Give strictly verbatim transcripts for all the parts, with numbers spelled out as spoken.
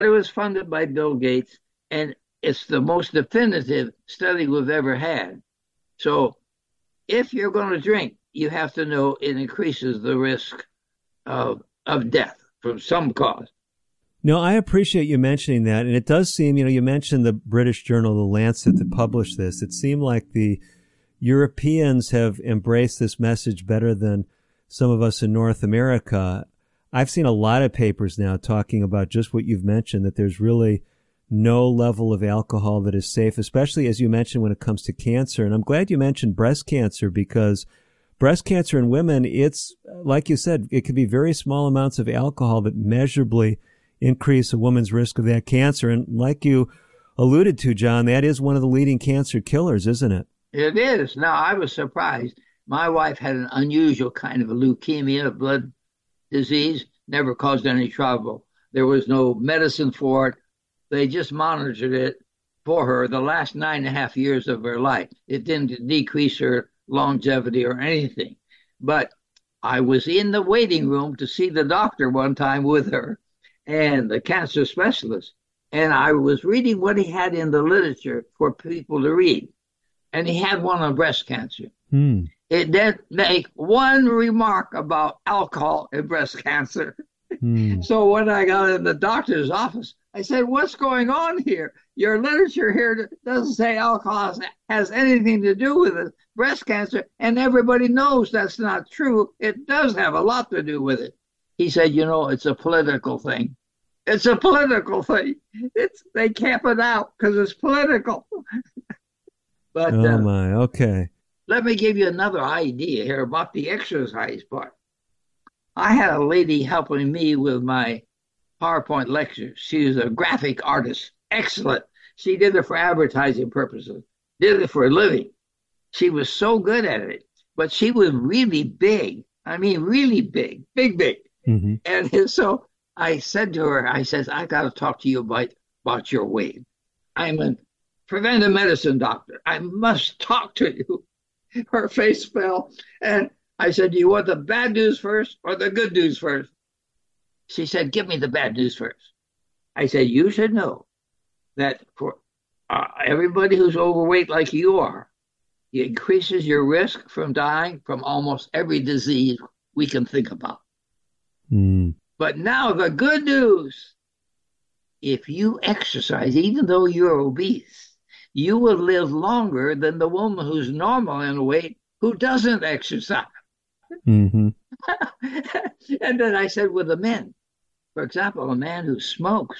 It was funded by Bill Gates, and it's the most definitive study we've ever had. So if you're going to drink, you have to know it increases the risk of, of death from some cause. No, I appreciate you mentioning that. And it does seem, you know, you mentioned the British journal, The Lancet, that published this. It seemed like the Europeans have embraced this message better than some of us in North America. I've seen a lot of papers now talking about just what you've mentioned, that there's really no level of alcohol that is safe, especially as you mentioned when it comes to cancer. And I'm glad you mentioned breast cancer, because breast cancer in women, it's like you said, it can be very small amounts of alcohol that measurably increase a woman's risk of that cancer. And like you alluded to, John, that is one of the leading cancer killers, isn't it? It is. Now, I was surprised. My wife had an unusual kind of a leukemia, a blood disease, never caused any trouble. There was no medicine for it. They just monitored it for her the last nine and a half years of her life. It didn't decrease her longevity or anything. But I was in the waiting room to see the doctor one time with her and the cancer specialist. And I was reading what he had in the literature for people to read. And he had one on breast cancer. Hmm. It didn't make one remark about alcohol and breast cancer. Hmm. So when I got in the doctor's office, I said, what's going on here? Your literature here doesn't say alcohol has anything to do with it, breast cancer, and everybody knows that's not true. It does have a lot to do with it. He said, you know, it's a political thing. It's a political thing. It's they camp it out because it's political. But oh, uh, my, okay. Let me give you another idea here about the exercise part. I had a lady helping me with my PowerPoint lectures. She was a graphic artist. Excellent. She did it for advertising purposes, did it for a living. She was so good at it, but she was really big. I mean, really big, big, big. Mm-hmm. And so I said to her, I said, I got to talk to you about, about your weight. I'm a preventive medicine doctor. I must talk to you. Her face fell. And I said, do you want the bad news first or the good news first? She said, give me the bad news first. I said, you should know that for uh, everybody who's overweight like you are, it increases your risk from dying from almost every disease we can think about. Mm. But now the good news, if you exercise, even though you're obese, you will live longer than the woman who's normal in weight who doesn't exercise. Mm-hmm. And then I said with the men, for example, a man who smokes,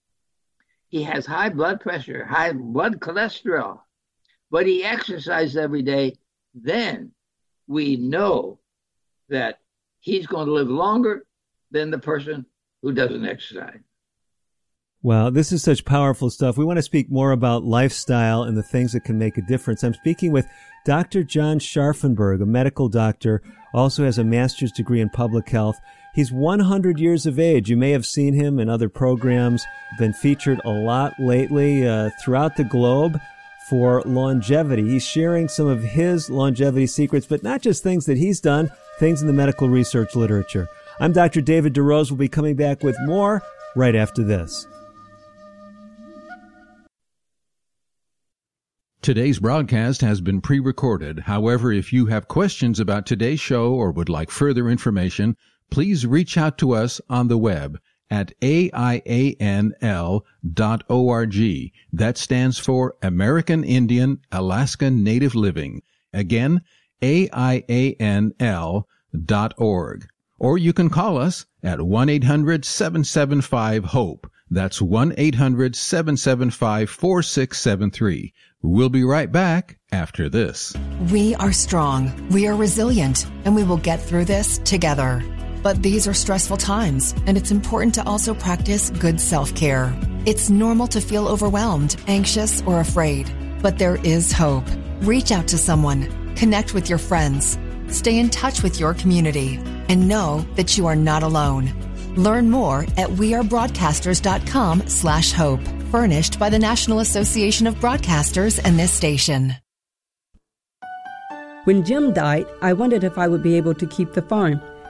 he has high blood pressure, high blood cholesterol, but he exercises every day, then we know that he's going to live longer than the person who doesn't exercise. Wow, this is such powerful stuff. We want to speak more about lifestyle and the things that can make a difference. I'm speaking with Doctor John Scharfenberg, a medical doctor, also has a master's degree in public health. He's one hundred years of age. You may have seen him in other programs, been featured a lot lately uh, throughout the globe for longevity. He's sharing some of his longevity secrets, but not just things that he's done, things in the medical research literature. I'm Doctor David DeRose. We'll be coming back with more right after this. Today's broadcast has been pre-recorded. However, if you have questions about today's show or would like further information, please reach out to us on the web at A I A N L dot org. That stands for American Indian Alaska Native Living. Again, A I A N L dot org. Or you can call us at one eight hundred seven seven five HOPE. That's one eight hundred seven seven five four six seven three. We'll be right back after this. We are strong, we are resilient, and we will get through this together. But these are stressful times, and it's important to also practice good self-care. It's normal to feel overwhelmed, anxious, or afraid, but there is hope. Reach out to someone, connect with your friends, stay in touch with your community, and know that you are not alone. Learn more at wearebroadcasters.com slash hope. Furnished by the National Association of Broadcasters and this station. When Jim died, I wondered if I would be able to keep the farm.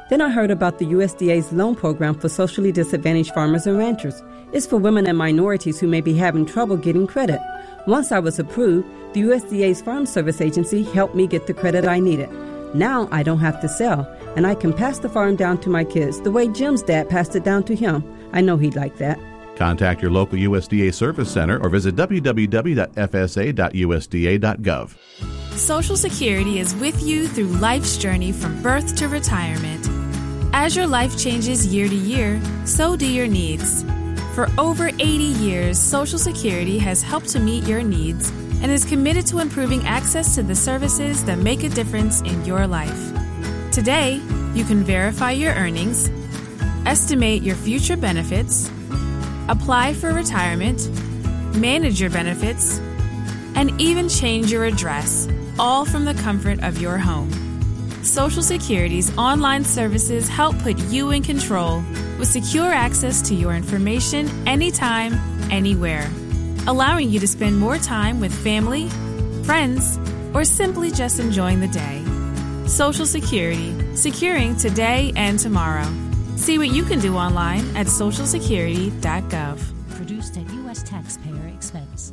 Then I heard about the U S D A's loan program for socially disadvantaged farmers and ranchers. It's for women and minorities who may be having trouble getting credit. Once I was approved, the U S D A's Farm Service Agency helped me get the credit I needed. Now I don't have to sell, and I can pass the farm down to my kids the way Jim's dad passed it down to him. I know he'd like that. Contact your local U S D A Service Center or visit w w w dot f s a dot u s d a dot gov. Social Security is with you through life's journey from birth to retirement. As your life changes year to year, so do your needs. For over eighty years, Social Security has helped to meet your needs and is committed to improving access to the services that make a difference in your life. Today, you can verify your earnings, estimate your future benefits, apply for retirement, manage your benefits, and even change your address, all from the comfort of your home. Social Security's online services help put you in control with secure access to your information anytime, anywhere, allowing you to spend more time with family, friends, or simply just enjoying the day. Social Security, securing today and tomorrow. See what you can do online at social security dot gov. Produced at U S taxpayer expense.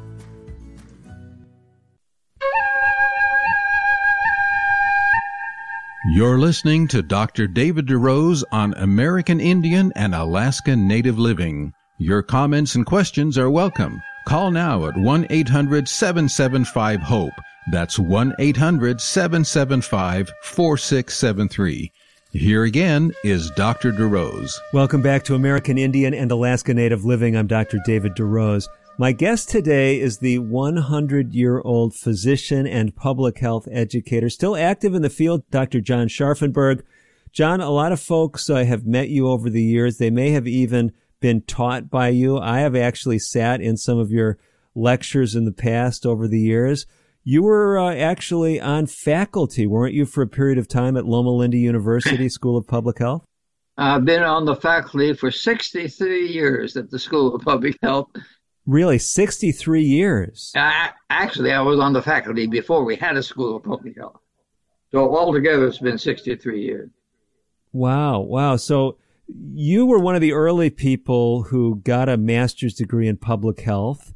You're listening to Doctor David DeRose on American Indian and Alaska Native Living. Your comments and questions are welcome. Call now at one eight hundred seven seven five HOPE. That's one eight hundred seven seven five four six seven three. Here again is Doctor DeRose. Welcome back to American Indian and Alaska Native Living. I'm Doctor David DeRose. My guest today is the hundred-year-old physician and public health educator, still active in the field, Doctor John Scharfenberg. John, a lot of folks uh, have met you over the years. They may have even been taught by you. I have actually sat in some of your lectures in the past over the years. You were uh, actually on faculty, weren't you, for a period of time at Loma Linda University School of Public Health? I've been on the faculty for sixty-three years at the School of Public Health. Really, sixty-three years? Uh, actually, I was on the faculty before we had a School of Public Health. So altogether, it's been sixty-three years. Wow, wow. So you were one of the early people who got a master's degree in public health,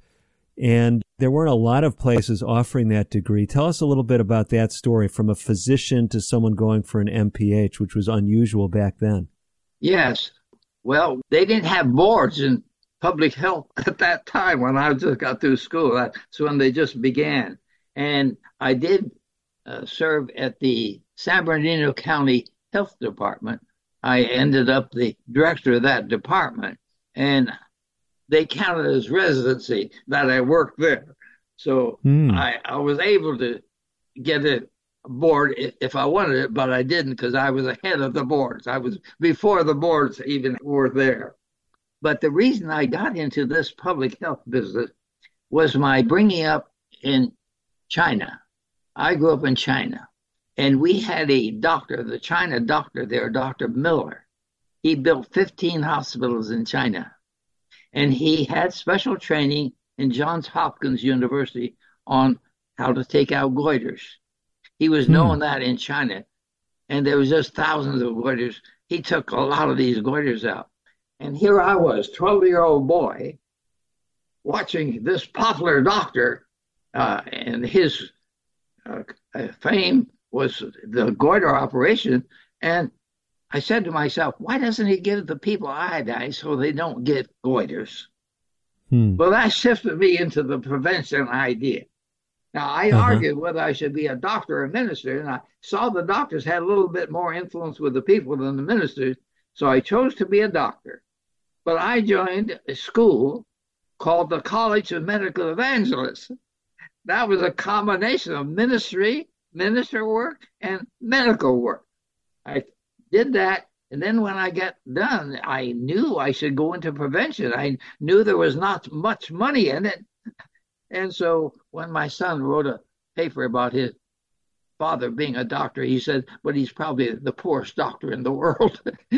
and there weren't a lot of places offering that degree. Tell us a little bit about that story, from a physician to someone going for an M P H, which was unusual back then. Yes. Well, they didn't have boards in public health at that time when I just got through school. That's when they just began. And I did uh, serve at the San Bernardino County Health Department. I ended up the director of that department, and they counted as residency that I worked there. So mm. I, I was able to get a board if I wanted it, but I didn't because I was ahead of the boards. I was before the boards even were there. But the reason I got into this public health business was my bringing up in China. I grew up in China, and we had a doctor, the China doctor there, Doctor Miller. He built fifteen hospitals in China, and he had special training in Johns Hopkins University on how to take out goiters. He was hmm. known that in China, and there was just thousands of goiters. He took a lot of these goiters out. And here I was, twelve-year-old boy, watching this popular doctor, uh, and his uh, fame was the goiter operation. And I said to myself, why doesn't he give the people iodine so they don't get goiters? Hmm. Well, that shifted me into the prevention idea. Now, I uh-huh. argued whether I should be a doctor or a minister, and I saw the doctors had a little bit more influence with the people than the ministers, so I chose to be a doctor. But I joined a school called the College of Medical Evangelists. That was a combination of ministry, minister work, and medical work. I did that, and then when I got done, I knew I should go into prevention. I knew there was not much money in it. And so when my son wrote a paper about his father being a doctor, he said, but he's probably the poorest doctor in the world.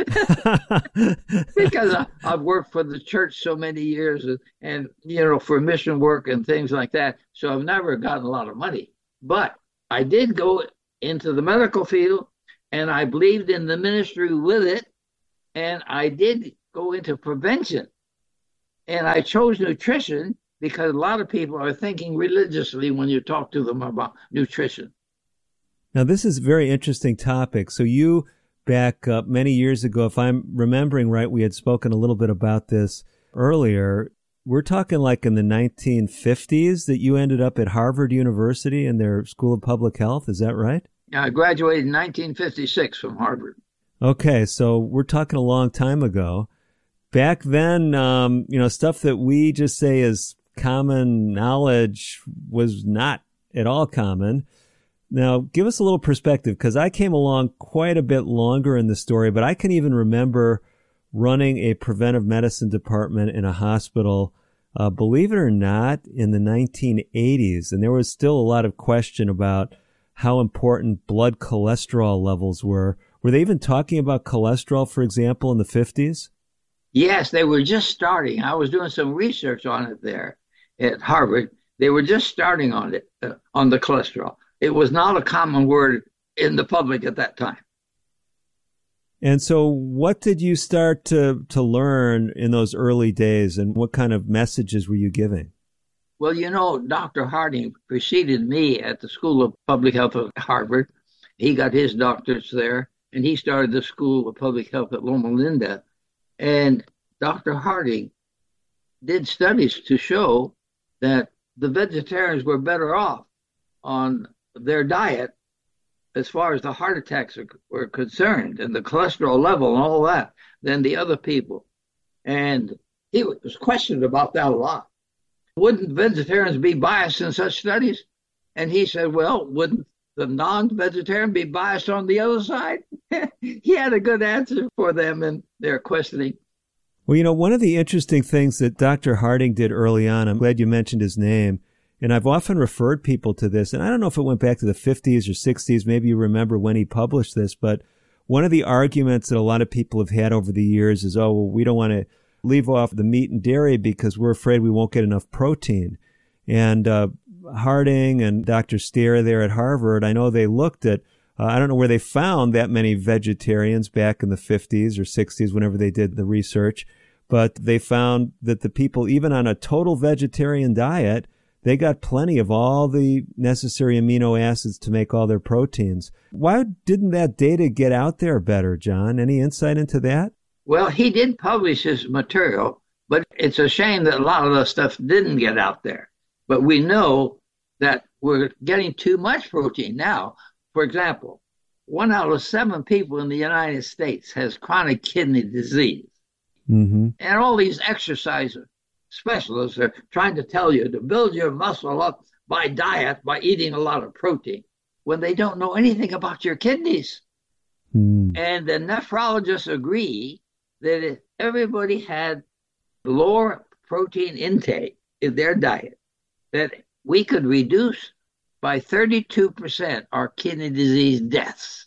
Because I, I've worked for the church so many years and, and, you know, for mission work and things like that. So I've never gotten a lot of money. But I did go into the medical field, and I believed in the ministry with it, and I did go into prevention. And I chose nutrition because a lot of people are thinking religiously when you talk to them about nutrition. Now, this is a very interesting topic. So you, back up many years ago, if I'm remembering right, we had spoken a little bit about this earlier. We're talking like in the nineteen fifties that you ended up at Harvard University in their School of Public Health. Is that right? I graduated in nineteen fifty-six from Harvard. Okay, so we're talking a long time ago. Back then, um, you know, stuff that we just say is common knowledge was not at all common. Now, give us a little perspective, because I came along quite a bit longer in the story, but I can even remember running a preventive medicine department in a hospital, uh, believe it or not, in the nineteen eighties. And there was still a lot of question about how important blood cholesterol levels were. Were they even talking about cholesterol, for example, in the fifties? Yes, they were just starting. I was doing some research on it there at Harvard. They were just starting on it, uh, on the cholesterol. It was not a common word in the public at that time. And so what did you start to, to learn in those early days, and what kind of messages were you giving? Well, you know, Doctor Harding preceded me at the School of Public Health at Harvard. He got his doctorates there, and he started the School of Public Health at Loma Linda. And Doctor Harding did studies to show that the vegetarians were better off on their diet as far as the heart attacks are, were concerned, and the cholesterol level and all that, than the other people. And he was questioned about that a lot. Wouldn't vegetarians be biased in such studies? And he said, well, wouldn't the non-vegetarian be biased on the other side? He had a good answer for them in their questioning. Well, you know, one of the interesting things that Doctor Harding did early on, I'm glad you mentioned his name, and I've often referred people to this, and I don't know if it went back to the fifties or sixties, maybe you remember when he published this, but one of the arguments that a lot of people have had over the years is, oh, well, we don't want to leave off the meat and dairy because we're afraid we won't get enough protein. And uh, Harding and Doctor Steer there at Harvard, I know they looked at, uh, I don't know where they found that many vegetarians back in the fifties or sixties, whenever they did the research, but they found that the people, even on a total vegetarian diet, they got plenty of all the necessary amino acids to make all their proteins. Why didn't that data get out there better, John? Any insight into that? Well, he did publish his material, but it's a shame that a lot of the stuff didn't get out there. But we know that we're getting too much protein now. For example, one out of seven people in the United States has chronic kidney disease. Mm-hmm. And all these exercise specialists are trying to tell you to build your muscle up by diet, by eating a lot of protein, when they don't know anything about your kidneys. Mm. And the nephrologists agree that if everybody had lower protein intake in their diet, that we could reduce by thirty-two percent our kidney disease deaths.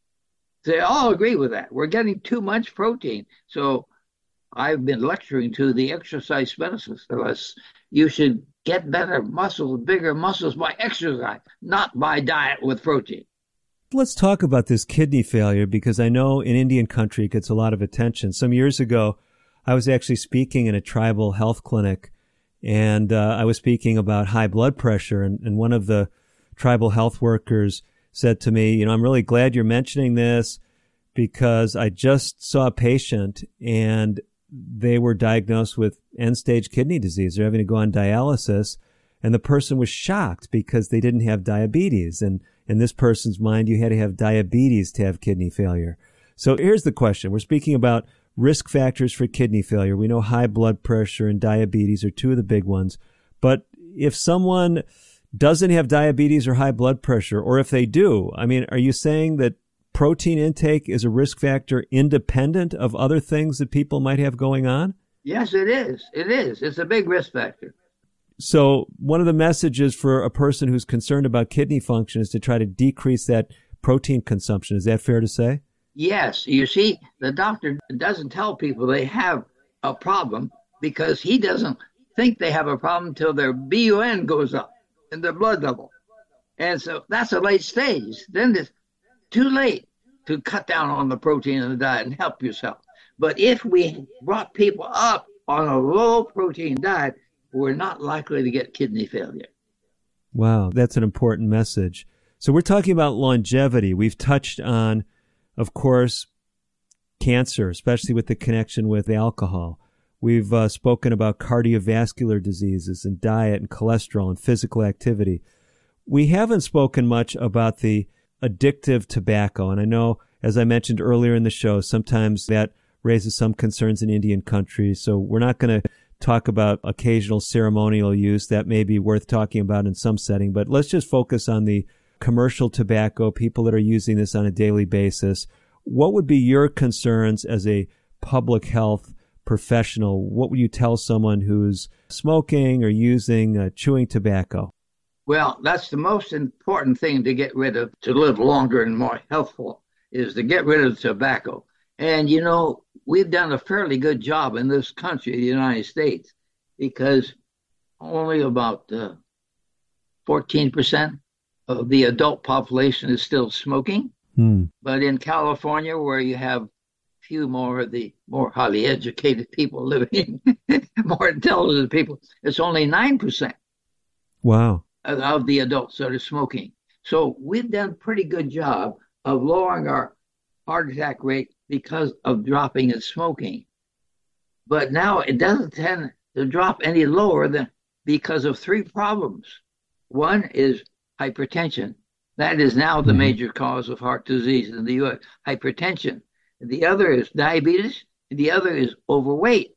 They all agree with that. We're getting too much protein. So I've been lecturing to the exercise specialists. You should get better muscles, bigger muscles by exercise, not by diet with protein. Let's talk about this kidney failure, because I know in Indian country it gets a lot of attention. Some years ago, I was actually speaking in a tribal health clinic, and uh, I was speaking about high blood pressure, and, and one of the tribal health workers said to me, you know, I'm really glad you're mentioning this because I just saw a patient and they were diagnosed with end-stage kidney disease. They're having to go on dialysis, and the person was shocked because they didn't have diabetes. And in this person's mind, you had to have diabetes to have kidney failure. So here's the question. We're speaking about risk factors for kidney failure. We know high blood pressure and diabetes are two of the big ones. But if someone doesn't have diabetes or high blood pressure, or if they do, I mean, are you saying that protein intake is a risk factor independent of other things that people might have going on? Yes, it is. It is. It's a big risk factor. So one of the messages for a person who's concerned about kidney function is to try to decrease that protein consumption. Is that fair to say? Yes. You see, the doctor doesn't tell people they have a problem because he doesn't think they have a problem until their B U N goes up in their blood level. And so that's a late stage. Then it's too late to cut down on the protein in the diet and help yourself. But if we brought people up on a low protein diet, we're not likely to get kidney failure. Wow, that's an important message. So we're talking about longevity. We've touched on, of course, cancer, especially with the connection with alcohol. We've uh, spoken about cardiovascular diseases and diet and cholesterol and physical activity. We haven't spoken much about the addictive tobacco. And I know, as I mentioned earlier in the show, sometimes that raises some concerns in Indian countries. So we're not going to talk about occasional ceremonial use. That may be worth talking about in some setting. But let's just focus on the commercial tobacco, people that are using this on a daily basis. What would be your concerns as a public health professional? What would you tell someone who's smoking or using, uh, chewing tobacco? Well, that's the most important thing to get rid of, to live longer and more healthful, is to get rid of tobacco. And, you know, we've done a fairly good job in this country, the United States, because only about uh, fourteen percent of the adult population is still smoking. Hmm. But in California, where you have few more of the more highly educated people living, more intelligent people, it's only nine percent. Wow. Of the adults that are smoking. So we've done a pretty good job of lowering our heart attack rate because of dropping in smoking. But now it doesn't tend to drop any lower than because of three problems. One is hypertension. That is now the major cause of heart disease in the U S, hypertension. The other is diabetes. And the other is overweight.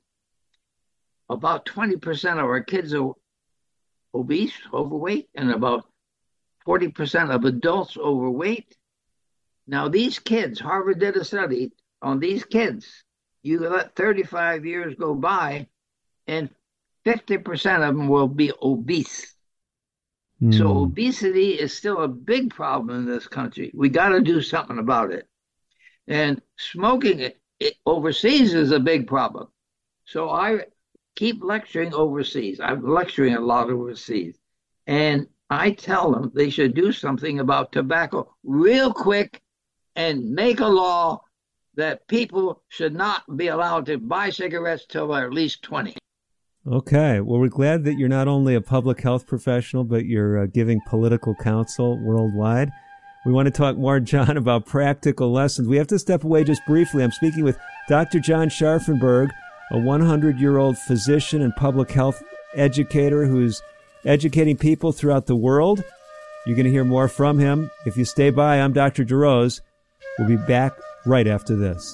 About twenty percent of our kids are obese, overweight, and about forty percent of adults overweight. Now, these kids, Harvard did a study on these kids. You let thirty-five years go by, and fifty percent of them will be obese. Mm. So obesity is still a big problem in this country. We got to do something about it. And smoking it, it overseas is a big problem. So I keep lecturing overseas. I'm lecturing a lot overseas. And I tell them they should do something about tobacco real quick and make a law that people should not be allowed to buy cigarettes till they're at least twenty. Okay. Well, we're glad that you're not only a public health professional, but you're uh, giving political counsel worldwide. We want to talk more, John, about practical lessons. We have to step away just briefly. I'm speaking with Doctor John Scharfenberg, a hundred-year-old physician and public health educator who's educating people throughout the world. You're going to hear more from him. If you stay by, I'm Doctor DeRose. We'll be back right after this.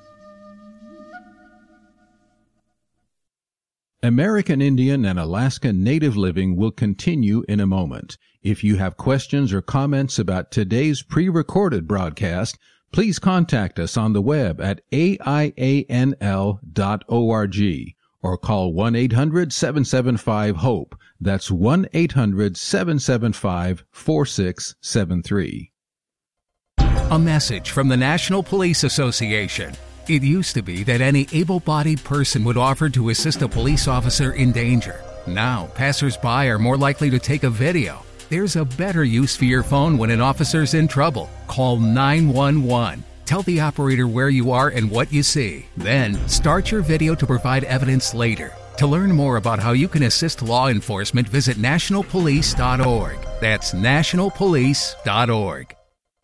American Indian and Alaska Native Living will continue in a moment. If you have questions or comments about today's pre-recorded broadcast, please contact us on the web at A I A N L dot org or call one eight hundred seven seven five HOPE. That's one eight hundred seven seven five four six seven three. A message from the National Police Association. It used to be that any able-bodied person would offer to assist a police officer in danger. Now, passers-by are more likely to take a video. There's a better use for your phone when an officer's in trouble. Call nine one one. Tell the operator where you are and what you see. Then, start your video to provide evidence later. To learn more about how you can assist law enforcement, visit national police dot org. That's national police dot org.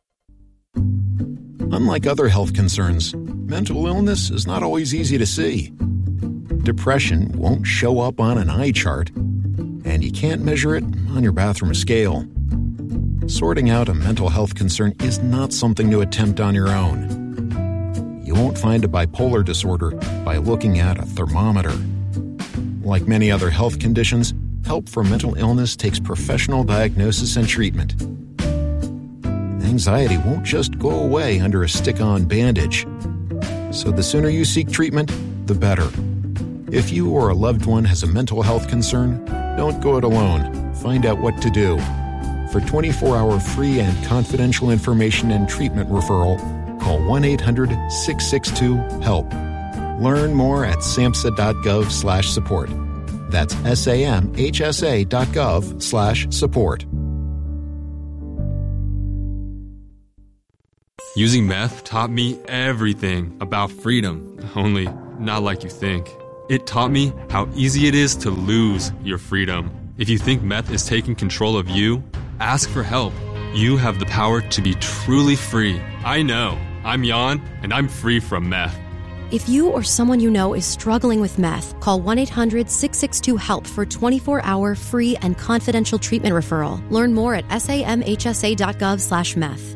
Unlike other health concerns, mental illness is not always easy to see. Depression won't show up on an eye chart, and you can't measure it on your bathroom scale. Sorting out a mental health concern is not something to attempt on your own. You won't find a bipolar disorder by looking at a thermometer. Like many other health conditions, help for mental illness takes professional diagnosis and treatment. Anxiety won't just go away under a stick-on bandage. So the sooner you seek treatment, the better. If you or a loved one has a mental health concern, don't go it alone. Find out what to do. For twenty-four hour free and confidential information and treatment referral, call one eight hundred six six two HELP. Learn more at samhsa.gov slash support. That's S-A-M-H-S-A dot gov slash support. Using meth taught me everything about freedom, only not like you think. It taught me how easy it is to lose your freedom. If you think meth is taking control of you, ask for help. You have the power to be truly free. I know. I'm Jan, and I'm free from meth. If you or someone you know is struggling with meth, call one eight hundred six six two HELP for twenty-four hour free and confidential treatment referral. Learn more at samhsa.gov slash meth.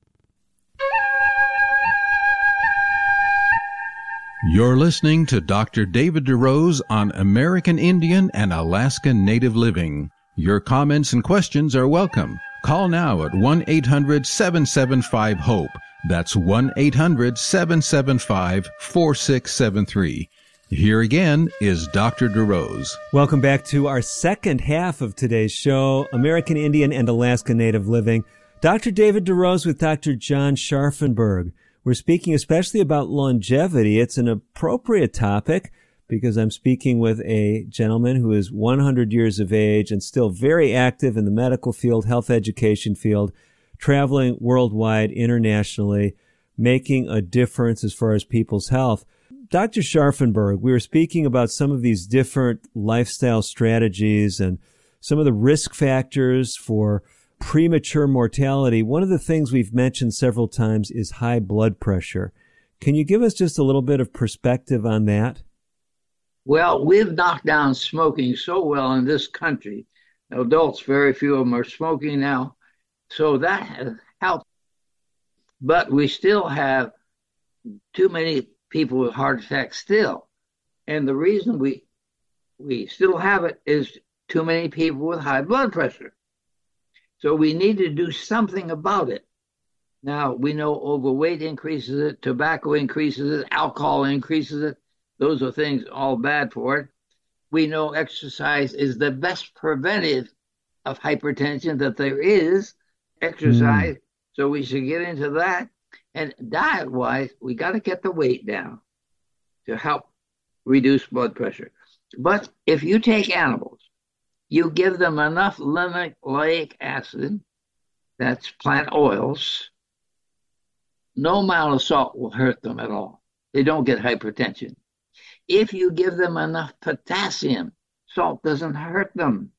You're listening to Doctor David DeRose on American Indian and Alaska Native Living. Your comments and questions are welcome. Call now at one eight hundred seven seven five HOPE. That's one eight hundred seven seven five four six seven three. Here again is Doctor DeRose. Welcome back to our second half of today's show, American Indian and Alaska Native Living. Doctor David DeRose with Doctor John Scharfenberg. We're speaking especially about longevity. It's an appropriate topic because I'm speaking with a gentleman who is one hundred years of age and still very active in the medical field, health education field, traveling worldwide, internationally, making a difference as far as people's health. Doctor Scharfenberg, we were speaking about some of these different lifestyle strategies and some of the risk factors for premature mortality. One of the things we've mentioned several times is high blood pressure. Can you give us just a little bit of perspective on that? Well, we've knocked down smoking so well in this country. Adults, very few of them are smoking now. So that has helped. But we still have too many people with heart attacks still. And the reason we we still have it is too many people with high blood pressure. So we need to do something about it. Now, we know overweight increases it, tobacco increases it, alcohol increases it. Those are things all bad for it. We know exercise is the best preventive of hypertension that there is. Exercise, mm. So we should get into that. And diet-wise, we got to get the weight down to help reduce blood pressure. But if you take animals, you give them enough linoleic acid, that's plant oils, no amount of salt will hurt them at all. They don't get hypertension. If you give them enough potassium, salt doesn't hurt them.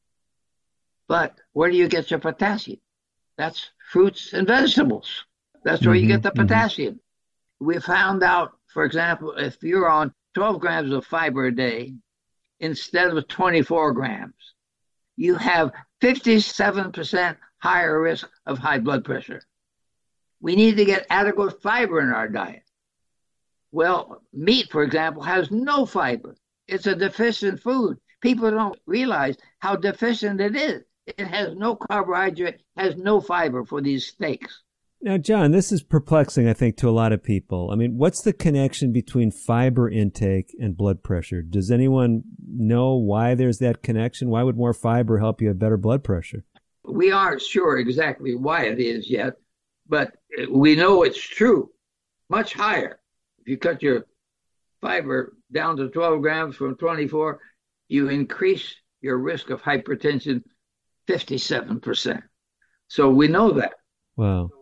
But where do you get your potassium? That's fruits and vegetables. That's where mm-hmm, you get the potassium. Mm-hmm. We found out, for example, if you're on twelve grams of fiber a day instead of twenty-four grams, you have fifty-seven percent higher risk of high blood pressure. We need to get adequate fiber in our diet. Well, meat, for example, has no fiber. It's a deficient food. People don't realize how deficient it is. It has no carbohydrate, has no fiber for these steaks. Now, John, this is perplexing, I think, to a lot of people. I mean, what's the connection between fiber intake and blood pressure? Does anyone know why there's that connection? Why would more fiber help you have better blood pressure? We aren't sure exactly why it is yet, but we know it's true. Much higher. If you cut your fiber down to twelve grams from twenty-four, you increase your risk of hypertension fifty-seven percent. So we know that. Wow.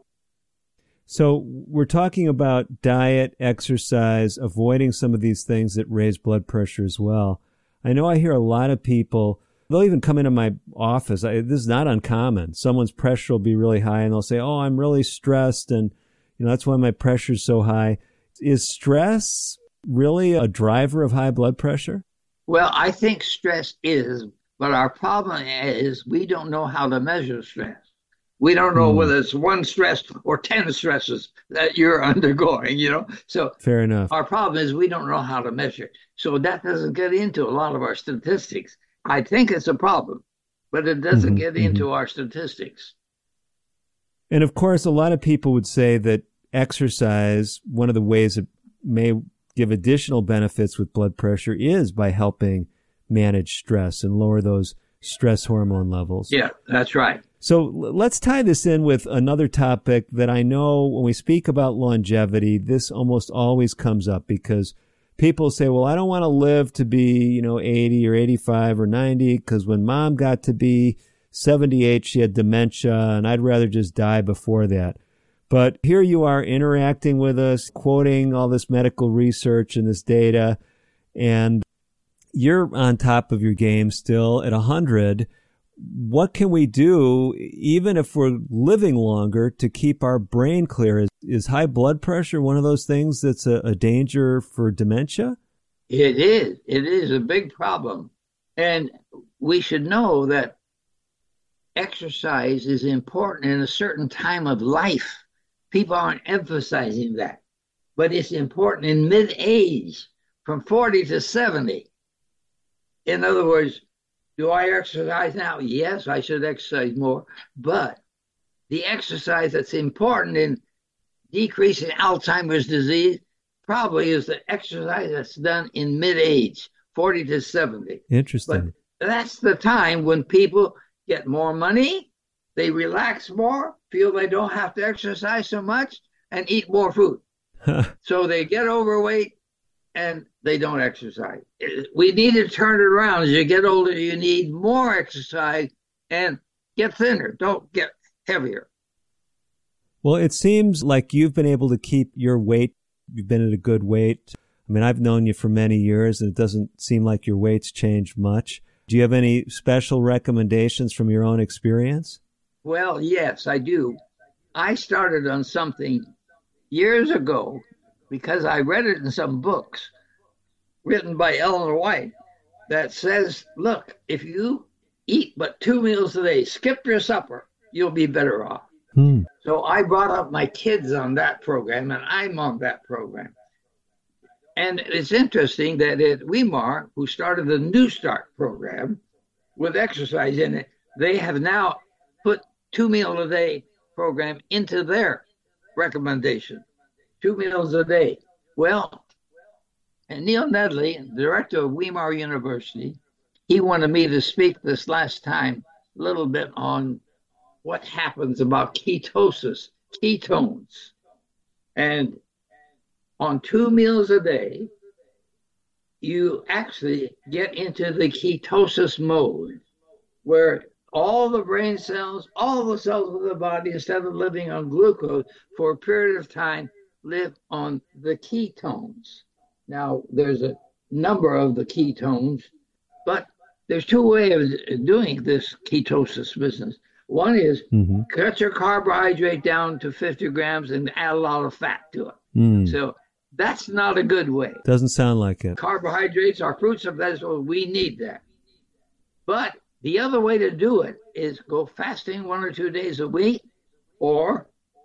So we're talking about diet, exercise, avoiding some of these things that raise blood pressure as well. I know I hear a lot of people, they'll even come into my office. I, this is not uncommon. Someone's pressure will be really high and they'll say, oh, I'm really stressed and you know that's why my pressure's so high. Is stress really a driver of high blood pressure? Well, I think stress is, but our problem is we don't know how to measure stress. We don't know mm. whether it's one stress or ten stresses that you're undergoing, you know. So fair enough. Our problem is we don't know how to measure it. So that doesn't get into a lot of our statistics. I think it's a problem, but it doesn't mm-hmm, get into mm-hmm. our statistics. And of course, a lot of people would say that exercise, one of the ways it may give additional benefits with blood pressure is by helping manage stress and lower those stress hormone levels. Yeah, that's right. So let's tie this in with another topic that I know when we speak about longevity, this almost always comes up because people say, well, I don't want to live to be, you know, eighty or eighty-five or ninety because when mom got to be seventy-eight, she had dementia and I'd rather just die before that. But here you are interacting with us, quoting all this medical research and this data, and you're on top of your game still at one hundred. What can we do, even if we're living longer, to keep our brain clear? Is, is high blood pressure one of those things that's a, a danger for dementia? It is. It is a big problem. And we should know that exercise is important in a certain time of life. People aren't emphasizing that. But it's important in mid-age, from forty to seventy. In other words, do I exercise now? Yes, I should exercise more. But the exercise that's important in decreasing Alzheimer's disease probably is the exercise that's done in mid-age, forty to seventy. Interesting. But that's the time when people get more money, they relax more, feel they don't have to exercise so much, and eat more food. So they get overweight and they don't exercise. We need to turn it around. As you get older, you need more exercise and get thinner. Don't get heavier. Well, it seems like you've been able to keep your weight. You've been at a good weight. I mean, I've known you for many years, and it doesn't seem like your weight's changed much. Do you have any special recommendations from your own experience? Well, yes, I do. I started on something years ago because I read it in some books written by Eleanor White that says, look, if you eat but two meals a day, skip your supper, you'll be better off. Hmm. So I brought up my kids on that program, and I'm on that program. And it's interesting that at Weimar, who started the New Start program with exercise in it, they have now put two meal a day program into their recommendation. Two meals a day. Well, and Neil Nedley, director of Weimar University, he wanted me to speak this last time a little bit on what happens about ketosis, ketones. And on two meals a day, you actually get into the ketosis mode where all the brain cells, all the cells of the body, instead of living on glucose for a period of time, live on the ketones. Now, there's a number of the ketones, but there's two ways of doing this ketosis business. One is mm-hmm. cut your carbohydrate down to fifty grams and add a lot of fat to it. Mm. So that's not a good way. Doesn't sound like it. Carbohydrates are fruits and vegetables. We need that. But the other way to do it is go fasting one or two days a week, or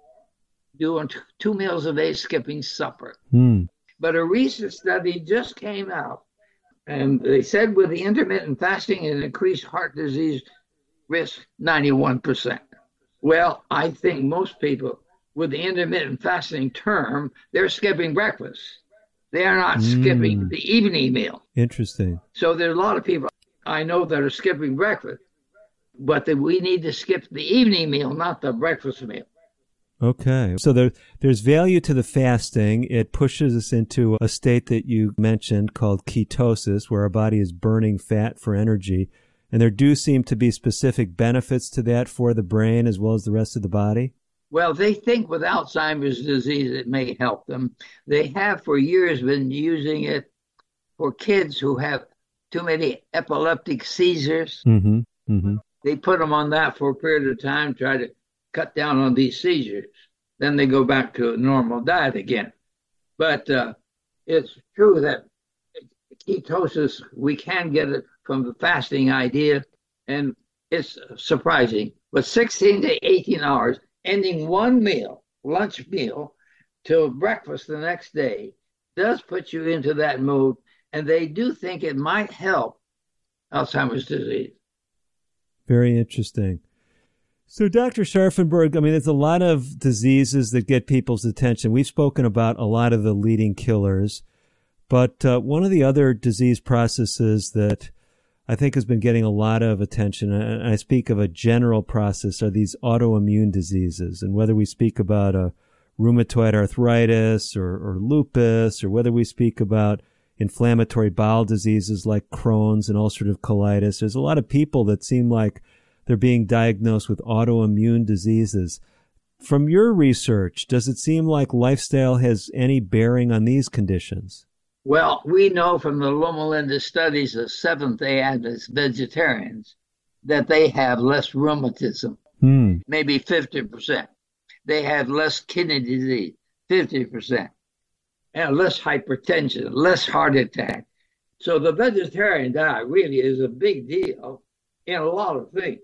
doing t- two meals a day, skipping supper. Mm. But a recent study just came out, and they said with the intermittent fasting, it increased heart disease risk ninety-one percent. Well, I think most people with the intermittent fasting term, they're skipping breakfast. They are not mm. skipping the evening meal. Interesting. So there's a lot of people I know that are skipping breakfast, but that we need to skip the evening meal, not the breakfast meal. Okay. So there, there's value to the fasting. It pushes us into a state that you mentioned called ketosis, where our body is burning fat for energy. And there do seem to be specific benefits to that for the brain as well as the rest of the body. Well, they think with Alzheimer's disease it may help them. They have for years been using it for kids who have too many epileptic seizures. Mm-hmm. Mm-hmm. They put them on that for a period of time, try to cut down on these seizures. Then they go back to a normal diet again. But uh, it's true that ketosis, we can get it from the fasting idea, and it's surprising. But sixteen to eighteen hours, ending one meal, lunch meal, till breakfast the next day, does put you into that mode, and they do think it might help Alzheimer's disease. Very interesting. So, Doctor Scharfenberg, I mean, there's a lot of diseases that get people's attention. We've spoken about a lot of the leading killers, but uh, one of the other disease processes that I think has been getting a lot of attention, and I speak of a general process, are these autoimmune diseases. And whether we speak about a rheumatoid arthritis or, or lupus, or whether we speak about inflammatory bowel diseases like Crohn's and ulcerative colitis, there's a lot of people that seem like they're being diagnosed with autoimmune diseases. From your research, does it seem like lifestyle has any bearing on these conditions? Well, we know from the Loma Linda studies of Seventh-day Adventist vegetarians that they have less rheumatism, hmm. maybe fifty percent. They have less kidney disease, fifty percent, and less hypertension, less heart attack. So the vegetarian diet really is a big deal in a lot of things.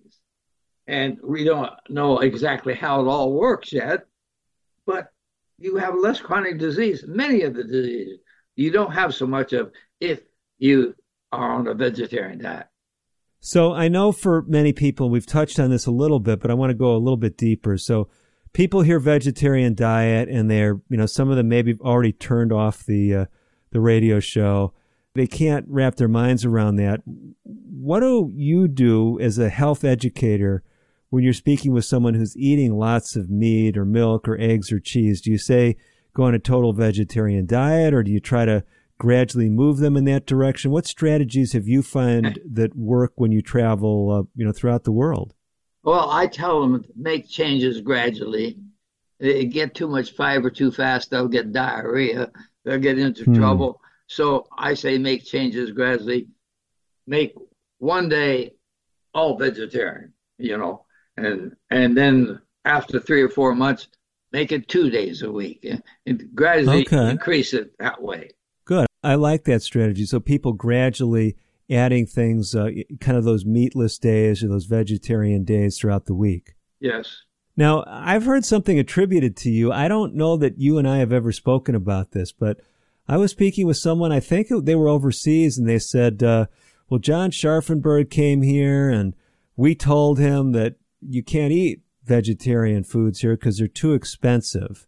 And we don't know exactly how it all works yet, but you have less chronic disease, many of the diseases. You don't have so much of if you are on a vegetarian diet. So I know for many people, we've touched on this a little bit, but I want to go a little bit deeper. So people hear vegetarian diet and they're, you know, some of them maybe already turned off the uh, the radio show. They can't wrap their minds around that. What do you do as a health educator when you're speaking with someone who's eating lots of meat or milk or eggs or cheese? Do you say go on a total vegetarian diet, or do you try to gradually move them in that direction? What strategies have you found that work when you travel, uh, you know, throughout the world? Well, I tell them to make changes gradually. They get too much fiber too fast, they'll get diarrhea. They'll get into hmm. trouble. So I say make changes gradually. Make one day all vegetarian, you know, and and then after three or four months, make it two days a week and gradually okay. increase it that way. Good. I like that strategy. So people gradually adding things, uh, kind of those meatless days or those vegetarian days throughout the week. Yes. Now, I've heard something attributed to you. I don't know that you and I have ever spoken about this, but I was speaking with someone, I think they were overseas, and they said, uh, well, John Scharfenberg came here, and we told him that you can't eat vegetarian foods here because they're too expensive.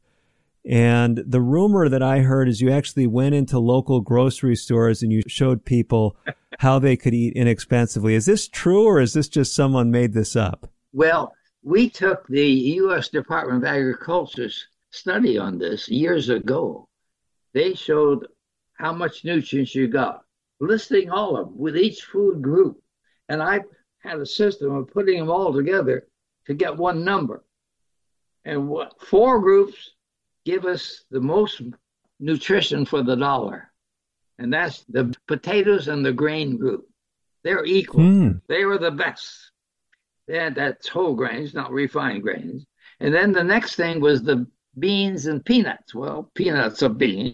And the rumor that I heard is you actually went into local grocery stores and you showed people how they could eat inexpensively. Is this true, or is this just someone made this up? Well, we took the U S Department of Agriculture's study on this years ago. They showed how much nutrients you got, listing all of them with each food group. And I had a system of putting them all together to get one number. And what four groups give us the most nutrition for the dollar. And that's the potatoes and the grain group. They're equal. Mm. They were the best. Then that's whole grains, not refined grains. And then the next thing was the beans and peanuts. Well, peanuts are bean.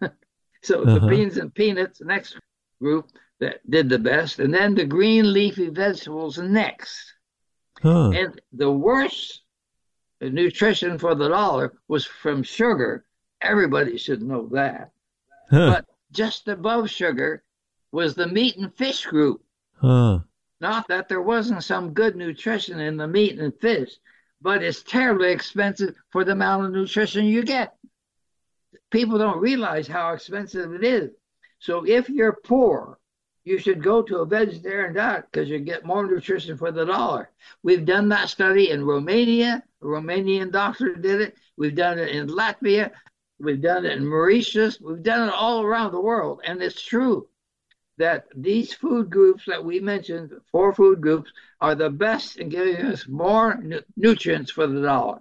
so uh-huh. the beans and peanuts, the next group that did the best. And then the green leafy vegetables next. Huh. And the worst nutrition for the dollar was from sugar. Everybody should know that. Huh. But just above sugar was the meat and fish group. Huh. Not that there wasn't some good nutrition in the meat and fish, but it's terribly expensive for the amount of nutrition you get. People don't realize how expensive it is. So if you're poor, you should go to a vegetarian diet because you get more nutrition for the dollar. We've done that study in Romania. A Romanian doctor did it. We've done it in Latvia. We've done it in Mauritius. We've done it all around the world. And it's true that these food groups that we mentioned, four food groups, are the best in giving us more nu- nutrients for the dollar.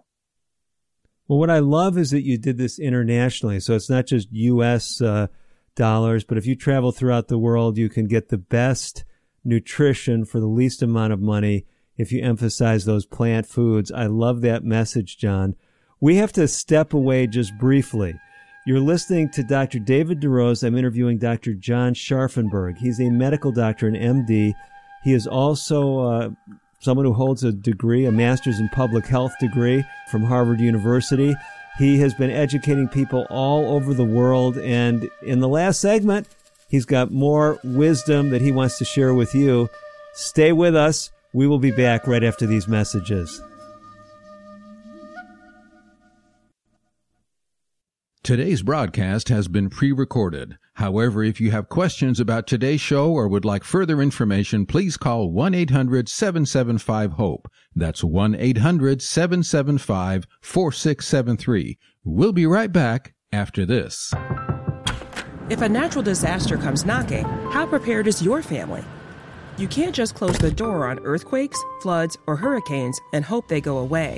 Well, what I love is that you did this internationally. So it's not just U S uh, dollars, but if you travel throughout the world, you can get the best nutrition for the least amount of money if you emphasize those plant foods. I love that message, John. We have to step away just briefly. You're listening to Doctor David DeRose. I'm interviewing Doctor John Scharfenberg. He's a medical doctor, an M D. He is also uh, someone who holds a degree, a master's in public health degree from Harvard University. He has been educating people all over the world. And in the last segment, he's got more wisdom that he wants to share with you. Stay with us. We will be back right after these messages. Today's broadcast has been pre-recorded. However, if you have questions about today's show or would like further information, please call one eight hundred seven seven five HOPE. That's one eight hundred seven seven five four six seven three. We'll be right back after this. If a natural disaster comes knocking, how prepared is your family? You can't just close the door on earthquakes, floods, or hurricanes and hope they go away.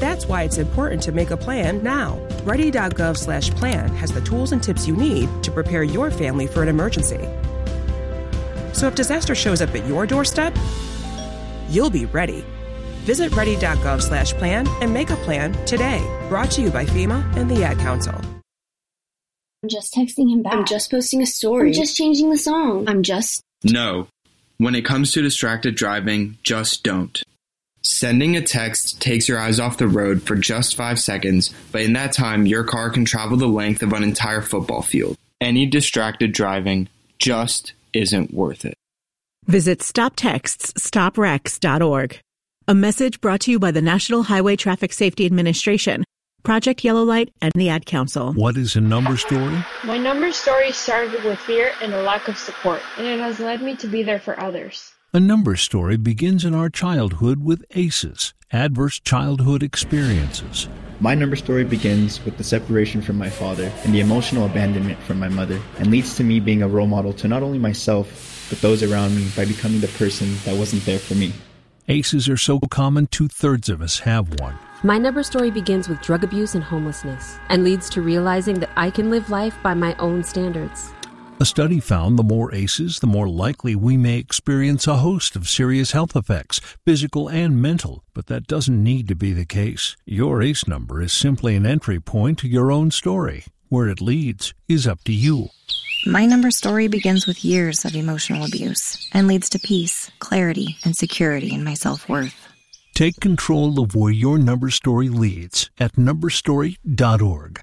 That's why it's important to make a plan now. Ready.gov slash plan has the tools and tips you need to prepare your family for an emergency. So if disaster shows up at your doorstep, you'll be ready. Visit ready.gov slash plan and make a plan today. Brought to you by FEMA and the Ad Council. I'm just texting him back. I'm just posting a story. I'm just changing the song. I'm just... No. When it comes to distracted driving, just don't. Sending a text takes your eyes off the road for just five seconds, but in that time, your car can travel the length of an entire football field. Any distracted driving just isn't worth it. Visit stop texts stop wrecks dot org. A message brought to you by the National Highway Traffic Safety Administration, Project Yellow Light, and the Ad Council. What is a number story? My number story started with fear and a lack of support, and it has led me to be there for others. A number story begins in our childhood with A C Es, adverse childhood experiences. My number story begins with the separation from my father and the emotional abandonment from my mother, and leads to me being a role model to not only myself, but those around me by becoming the person that wasn't there for me. A C Es are so common, two-thirds of us have one. My number story begins with drug abuse and homelessness, and leads to realizing that I can live life by my own standards. A study found the more A C Es, the more likely we may experience a host of serious health effects, physical and mental, but that doesn't need to be the case. Your A C E number is simply an entry point to your own story. Where it leads is up to you. My number story begins with years of emotional abuse and leads to peace, clarity, and security in my self-worth. Take control of where your number story leads at number story dot org.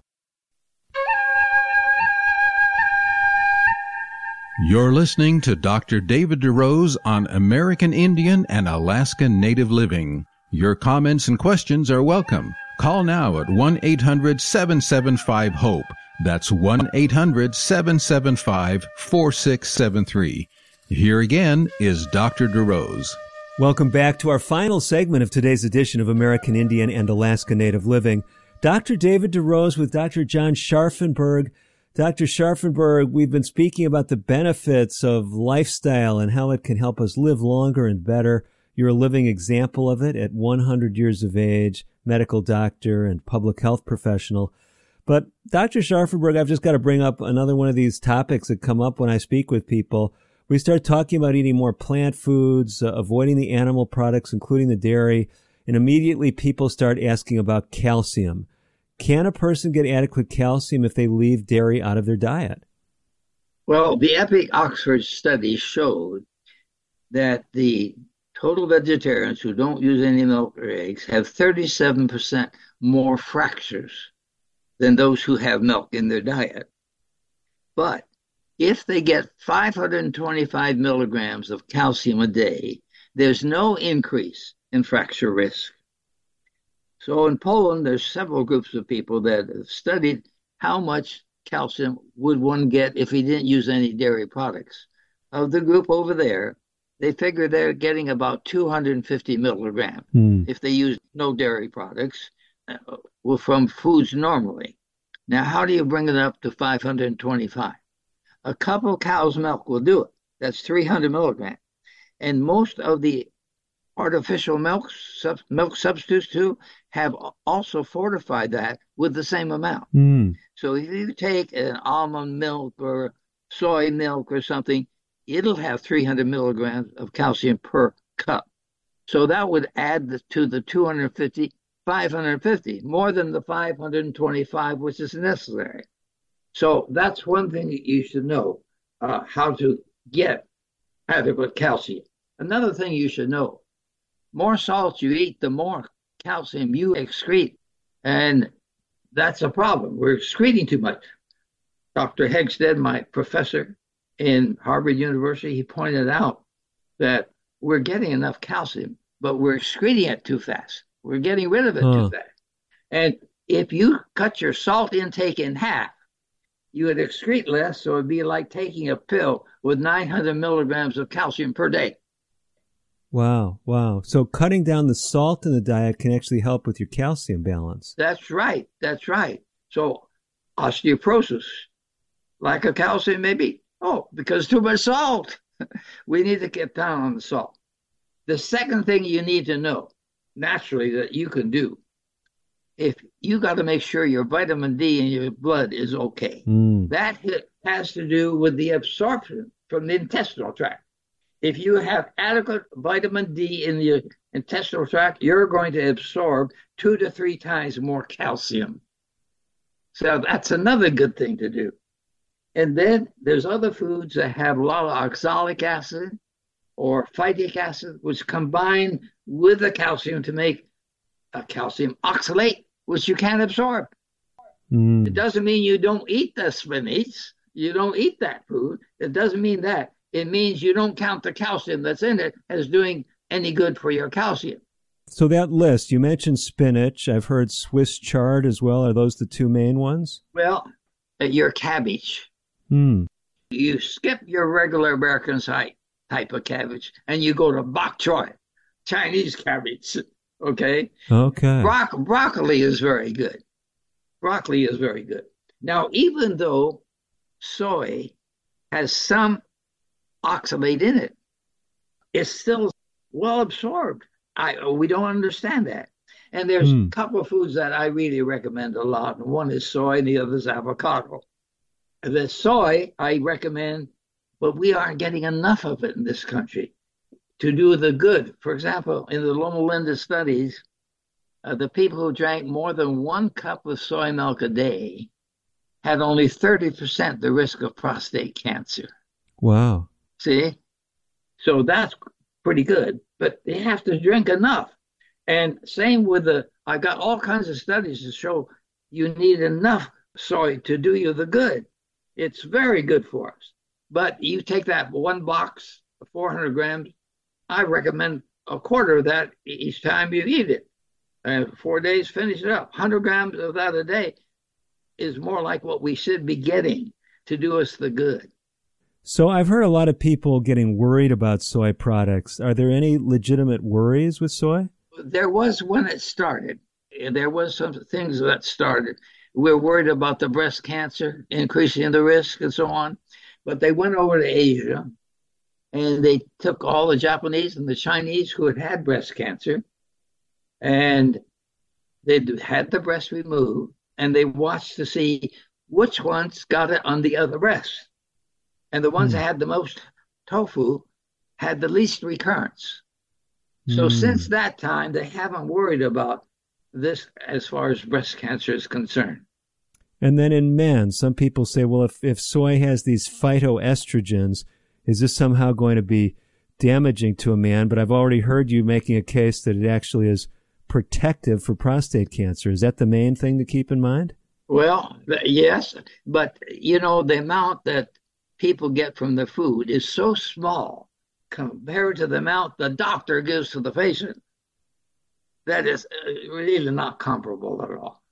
You're listening to Doctor David DeRose on American Indian and Alaska Native Living. Your comments and questions are welcome. Call now at one eight hundred seven seven five HOPE. That's one eight hundred seven seven five four six seven three. Here again is Doctor DeRose. Welcome back to our final segment of today's edition of American Indian and Alaska Native Living. Doctor David DeRose with Doctor John Scharfenberg. Doctor Scharfenberg, we've been speaking about the benefits of lifestyle and how it can help us live longer and better. You're a living example of it at one hundred years of age, medical doctor and public health professional. But Doctor Scharfenberg, I've just got to bring up another one of these topics that come up when I speak with people. We start talking about eating more plant foods, uh, avoiding the animal products, including the dairy, and immediately people start asking about calcium. Can a person get adequate calcium if they leave dairy out of their diet? Well, the EPIC Oxford study showed that the total vegetarians who don't use any milk or eggs have thirty-seven percent more fractures than those who have milk in their diet. But if they get five hundred twenty-five milligrams of calcium a day, there's no increase in fracture risk. So in Poland, there's several groups of people that have studied how much calcium would one get if he didn't use any dairy products. Of the group over there, they figure they're getting about two hundred fifty milligrams hmm. if they use no dairy products uh, from foods normally. Now, how do you bring it up to five hundred twenty-five? A cup of cow's milk will do it. That's three hundred milligrams. And most of the artificial milk, sub, milk substitutes too have also fortified that with the same amount. Mm. So if you take an almond milk or soy milk or something, it'll have three hundred milligrams of calcium per cup. So that would add the, to the two hundred fifty, five hundred fifty, more than the five hundred twenty-five, which is necessary. So that's one thing that you should know, uh, how to get adequate calcium. Another thing you should know, more salt you eat, the more calcium you excrete. And that's a problem. We're excreting too much. Doctor Hegstead, my professor in Harvard University, he pointed out that we're getting enough calcium, but we're excreting it too fast. We're getting rid of it huh. too fast. And if you cut your salt intake in half, you would excrete less, so it'd be like taking a pill with nine hundred milligrams of calcium per day. Wow, wow. So cutting down the salt in the diet can actually help with your calcium balance. That's right, that's right. So osteoporosis, lack of calcium maybe. Oh, because too much salt. We need to get down on the salt. The second thing you need to know, naturally, that you can do if you got to make sure your vitamin D in your blood is okay. Mm. That hit has to do with the absorption from the intestinal tract. If you have adequate vitamin D in your intestinal tract, you're going to absorb two to three times more calcium. So that's another good thing to do. And then there's other foods that have a lot of oxalic acid or phytic acid, which combine with the calcium to make a calcium oxalate, which you can't absorb. Mm. It doesn't mean you don't eat the spinach. You don't eat that food. It doesn't mean that. It means you don't count the calcium that's in it as doing any good for your calcium. So that list, you mentioned spinach. I've heard Swiss chard as well. Are those the two main ones? Well, uh, your cabbage. Hmm. You skip your regular American type type of cabbage and you go to bok choy, Chinese cabbage. Okay? Okay. Bro- broccoli is very good. Broccoli is very good. Now, even though soy has some oxalate in it, it's still well absorbed. I we don't understand that. And there's Hmm. a couple of foods that I really recommend a lot. And one is soy and the other is avocado. The soy I recommend, but we aren't getting enough of it in this country to do the good. For example, in the Loma Linda studies, uh, the people who drank more than one cup of soy milk a day had only thirty percent the risk of prostate cancer. Wow. See? So that's pretty good, but they have to drink enough. And same with the, I got all kinds of studies to show you need enough soy to do you the good. It's very good for us. But you take that one box, four hundred grams, I recommend a quarter of that each time you eat it. Uh, four days, finish it up. one hundred grams of that a day is more like what we should be getting to do us the good. So I've heard a lot of people getting worried about soy products. Are there any legitimate worries with soy? There was when it started. There was some things that started. We're worried about the breast cancer, increasing the risk and so on. But they went over to Asia and they took all the Japanese and the Chinese who had had breast cancer and they had the breast removed and they watched to see which ones got it on the other breast. And the ones Mm. that had the most tofu had the least recurrence. So Mm. since that time, they haven't worried about this as far as breast cancer is concerned. And then in men, some people say, well, if, if soy has these phytoestrogens, is this somehow going to be damaging to a man? But I've already heard you making a case that it actually is protective for prostate cancer. Is that the main thing to keep in mind? Well, th- yes, but you know, the amount that people get from the food is so small compared to the amount the doctor gives to the patient that is uh, really not comparable at all.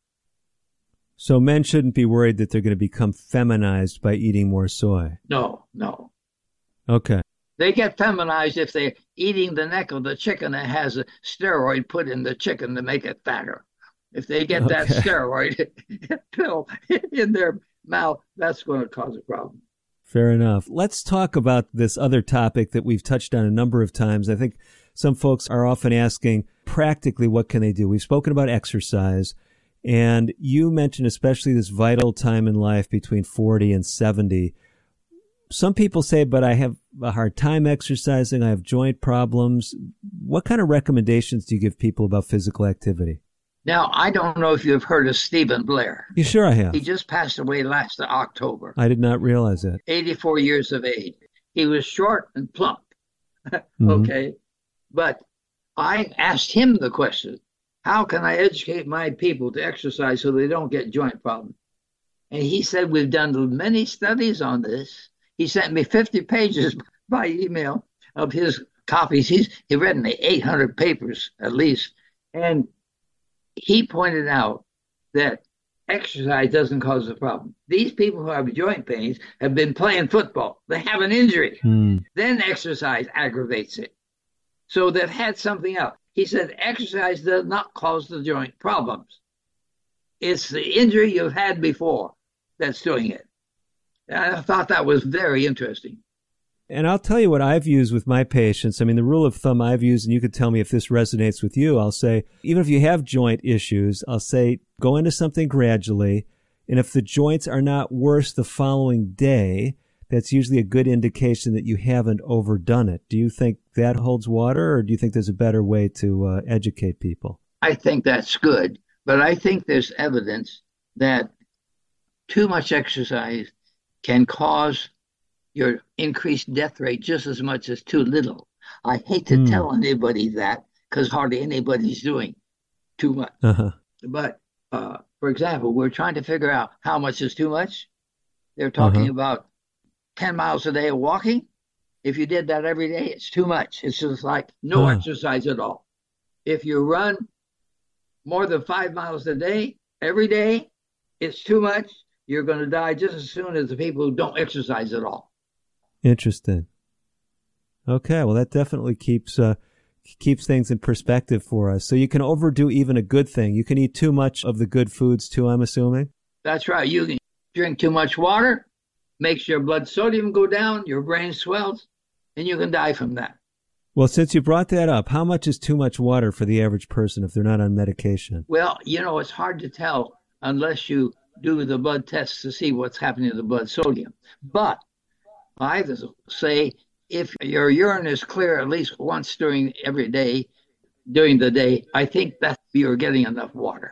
So men shouldn't be worried that they're going to become feminized by eating more soy. No, no. Okay. They get feminized if they're eating the neck of the chicken that has a steroid put in the chicken to make it fatter. If they get that Okay. steroid pill in their mouth, that's going to cause a problem. Fair enough. Let's talk about this other topic that we've touched on a number of times. I think some folks are often asking, practically, what can they do? We've spoken about exercise, and you mentioned especially this vital time in life between forty and seventy. Some people say, but I have a hard time exercising. I have joint problems. What kind of recommendations do you give people about physical activity? Now, I don't know if you've heard of Stephen Blair. You sure I have? He just passed away last October, I did not realize that. eighty-four years of age. He was short and plump. Mhm. Okay. But I asked him the question, how can I educate my people to exercise so they don't get joint problems? And he said, we've done many studies on this. He sent me fifty pages by email of his copies. He's he read me eight hundred papers at least. And he pointed out that exercise doesn't cause a problem. These people who have joint pains have been playing football. They have an injury. Hmm. Then exercise aggravates it. So they've had something else. He said exercise does not cause the joint problems. It's the injury you've had before that's doing it. And I thought that was very interesting. And I'll tell you what I've used with my patients. I mean, the rule of thumb I've used, and you could tell me if this resonates with you, I'll say, even if you have joint issues, I'll say, go into something gradually. And if the joints are not worse the following day, that's usually a good indication that you haven't overdone it. Do you think that holds water, or do you think there's a better way to uh, educate people? I think that's good, but I think there's evidence that too much exercise can cause your increased death rate just as much as too little. I hate to mm. tell anybody that because hardly anybody's doing too much. Uh-huh. But, uh, for example, we're trying to figure out how much is too much. They're talking uh-huh. about ten miles a day of walking. If you did that every day, it's too much. It's just like no uh-huh. exercise at all. If you run more than five miles a day, every day, it's too much. You're going to die just as soon as the people who don't exercise at all. Interesting. Okay, well, that definitely keeps uh, keeps things in perspective for us. So you can overdo even a good thing. You can eat too much of the good foods too, I'm assuming? That's right. You can drink too much water, makes your blood sodium go down, your brain swells, and you can die from that. Well, since you brought that up, how much is too much water for the average person if they're not on medication? Well, you know, it's hard to tell unless you do the blood tests to see what's happening to the blood sodium. But I say if your urine is clear at least once during every day, during the day, I think that you're getting enough water.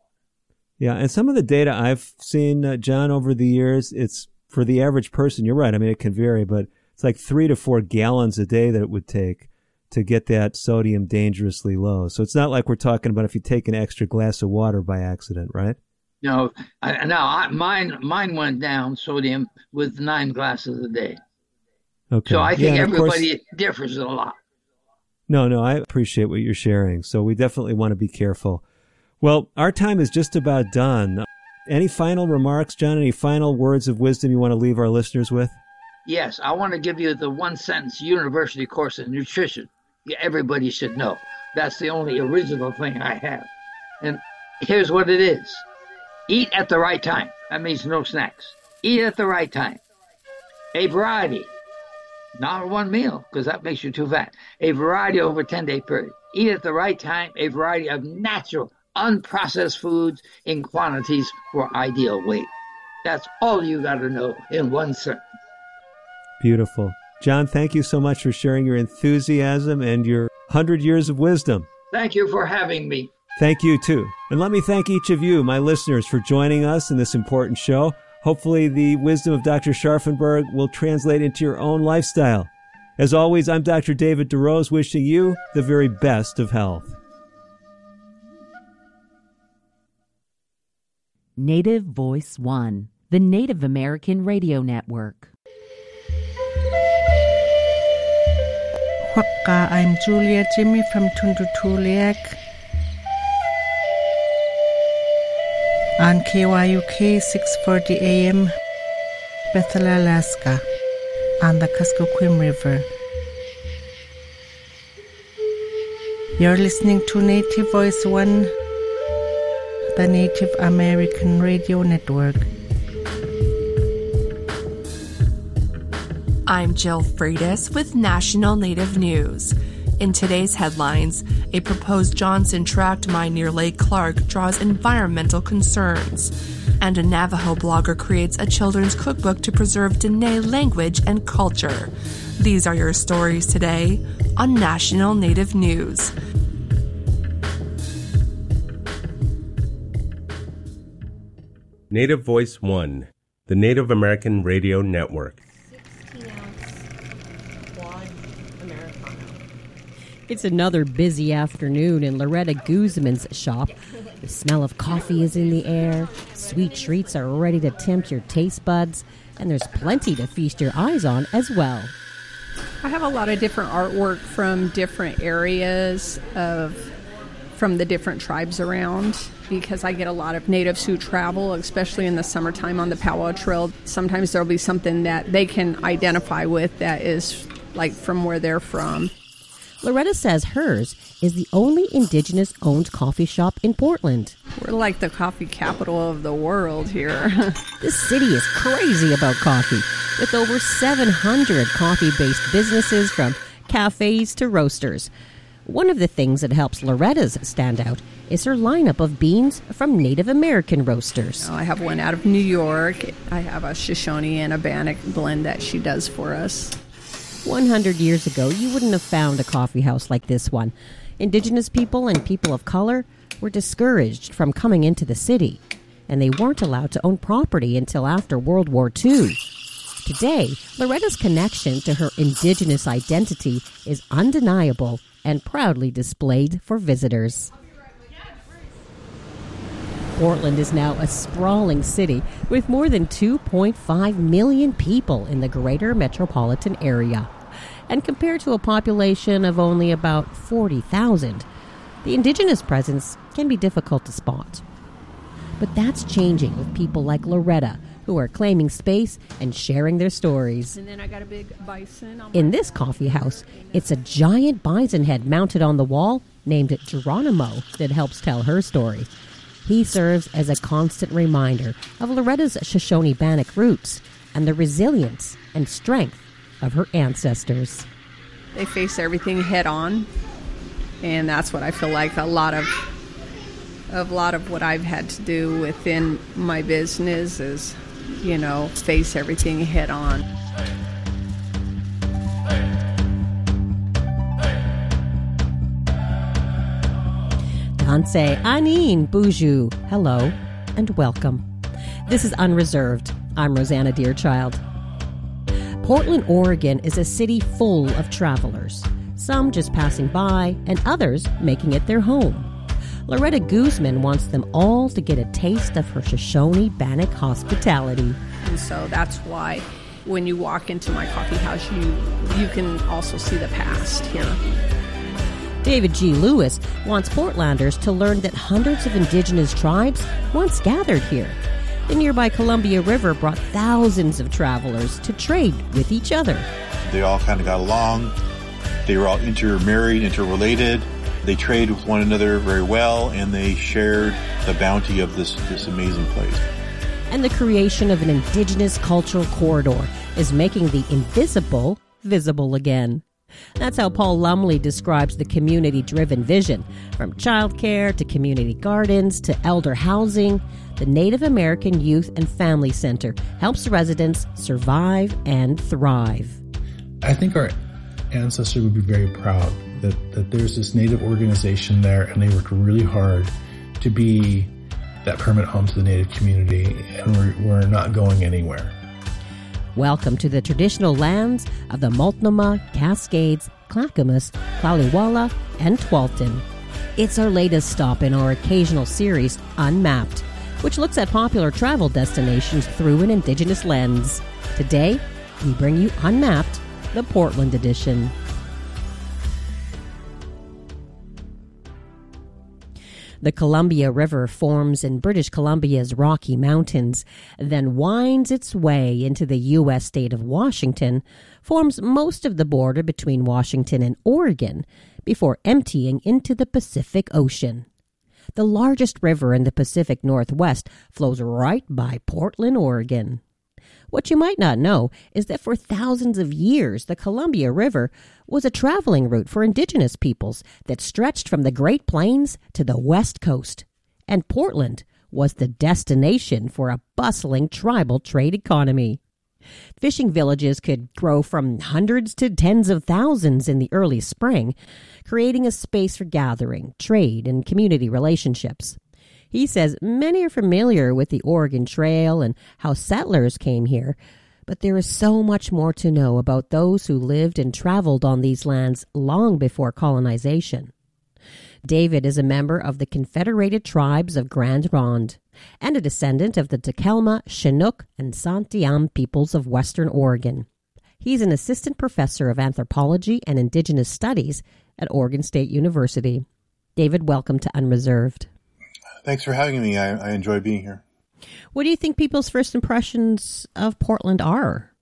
Yeah, and some of the data I've seen, uh, John, over the years, it's for the average person, you're right, I mean, it can vary, but it's like three to four gallons a day that it would take to get that sodium dangerously low. So it's not like we're talking about if you take an extra glass of water by accident, right? No, I, no, I, mine mine went down sodium with nine glasses a day. Okay. So I think yeah, everybody course, differs a lot. No, no, I appreciate what you're sharing. So we definitely want to be careful. Well, our time is just about done. Any final remarks, John? Any final words of wisdom you want to leave our listeners with? Yes, I want to give you the one sentence university course in nutrition. Everybody should know. That's the only original thing I have. And here's what it is. Eat at the right time. That means no snacks. Eat at the right time. A variety. Not one meal, because that makes you too fat. A variety over a ten-day period. Eat at the right time. A variety of natural, unprocessed foods in quantities for ideal weight. That's all you got to know in one sentence. Beautiful. John, thank you so much for sharing your enthusiasm and your hundred years of wisdom. Thank you for having me. Thank you, too. And let me thank each of you, my listeners, for joining us in this important show. Hopefully the wisdom of Doctor Scharfenberg will translate into your own lifestyle. As always, I'm Doctor David DeRose, wishing you the very best of health. Native Voice One, the Native American Radio Network. Waka, I'm Julia Jimmy from Tundutuliak on K Y U K six forty A M, Bethel, Alaska, on the Kuskokwim River. You're listening to Native Voice One, the Native American Radio Network. I'm Jill Freitas with National Native News. In today's headlines, a proposed Johnson tract mine near Lake Clark draws environmental concerns, and a Navajo blogger creates a children's cookbook to preserve Dene language and culture. These are your stories today on National Native News. Native Voice One, the Native American Radio Network. It's another busy afternoon in Loretta Guzman's shop. The smell of coffee is in the air, sweet treats are ready to tempt your taste buds, and there's plenty to feast your eyes on as well. I have a lot of different artwork from different areas of from the different tribes around, because I get a lot of natives who travel, especially in the summertime on the Powwow Trail. Sometimes there'll be something that they can identify with that is like from where they're from. Loretta says hers is the only Indigenous-owned coffee shop in Portland. We're like the coffee capital of the world here. This city is crazy about coffee, with over seven hundred coffee-based businesses from cafes to roasters. One of the things that helps Loretta's stand out is her lineup of beans from Native American roasters. I have one out of New York. I have a Shoshone and a Bannock blend that she does for us. one hundred years ago, you wouldn't have found a coffee house like this one. Indigenous people and people of color were discouraged from coming into the city, and they weren't allowed to own property until after World War Two. Today, Loretta's connection to her indigenous identity is undeniable and proudly displayed for visitors. Portland is now a sprawling city with more than two point five million people in the greater metropolitan area. And compared to a population of only about forty thousand, the indigenous presence can be difficult to spot. But that's changing with people like Loretta, who are claiming space and sharing their stories. And then I got a big bison on In this coffee house, it's a giant bison head mounted on the wall named Geronimo that helps tell her story. He serves as a constant reminder of Loretta's Shoshone Bannock roots and the resilience and strength of her ancestors. They face everything head on, and that's what I feel like a lot of a lot of what I've had to do within my business is, you know, face everything head on. Danse Anin Buju. Hello and welcome. This is Unreserved. I'm Rosanna Deerchild. Portland, Oregon is a city full of travelers, some just passing by and others making it their home. Loretta Guzman wants them all to get a taste of her Shoshone Bannock hospitality. And so that's why when you walk into my coffee house, you you can also see the past here. David G. Lewis wants Portlanders to learn that hundreds of indigenous tribes once gathered here. The nearby Columbia River brought thousands of travelers to trade with each other. They all kind of got along. They were all intermarried, interrelated. They traded with one another very well, and they shared the bounty of this, this amazing place. And the creation of an indigenous cultural corridor is making the invisible visible again. That's how Paul Lumley describes the community-driven vision. From childcare to community gardens to elder housing, the Native American Youth and Family Center helps residents survive and thrive. I think our ancestors would be very proud that, that there's this Native organization there, and they worked really hard to be that permanent home to the Native community, and we're, we're not going anywhere. Welcome to the traditional lands of the Multnomah, Cascades, Clackamas, Clawliwala, and Tualatin. It's our latest stop in our occasional series, Unmapped, which looks at popular travel destinations through an indigenous lens. Today, we bring you Unmapped, the Portland edition. The Columbia River forms in British Columbia's Rocky Mountains, then winds its way into the U S state of Washington, forms most of the border between Washington and Oregon, before emptying into the Pacific Ocean. The largest river in the Pacific Northwest flows right by Portland, Oregon. What you might not know is that for thousands of years, the Columbia River was a traveling route for indigenous peoples that stretched from the Great Plains to the West Coast. And Portland was the destination for a bustling tribal trade economy. Fishing villages could grow from hundreds to tens of thousands in the early spring, creating a space for gathering, trade, and community relationships. He says many are familiar with the Oregon Trail and how settlers came here, but there is so much more to know about those who lived and traveled on these lands long before colonization. David is a member of the Confederated Tribes of Grand Ronde and a descendant of the Takelma, Chinook, and Santiam peoples of Western Oregon. He's an assistant professor of anthropology and indigenous studies at Oregon State University. David, welcome to Unreserved. Thanks for having me. I, I enjoy being here. What do you think people's first impressions of Portland are?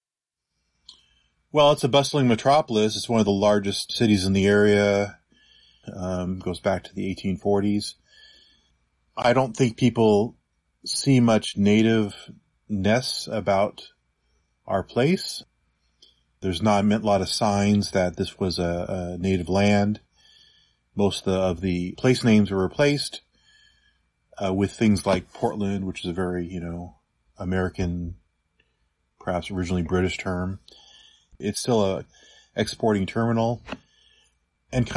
Well, it's a bustling metropolis. It's one of the largest cities in the area. Um, goes back to the eighteen forties. I don't think people see much nativeness about our place. There's not a lot of signs that this was a, a native land. Most of the, of the place names were replaced uh, with things like Portland, which is a very, you know, American, perhaps originally British term. It's still a exporting terminal. And kind